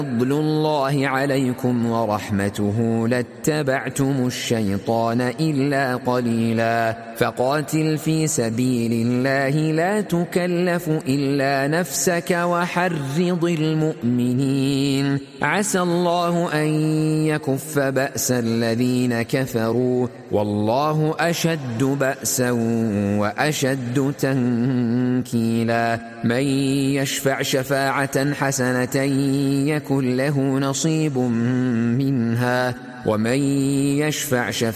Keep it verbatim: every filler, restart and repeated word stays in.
فضل الله عليكم ورحمته لاتبعتم الشيطان إلا قليلا فقاتل في سبيل الله لا تكلف إلا نفسك وحرض المؤمنين عسى الله أن يكف بأس الذين كفروا والله أشد بأسا وأشد تنكيلا من يشفع شفاعة حسنة يكن له نصيب منها ومن يشفع شفاعة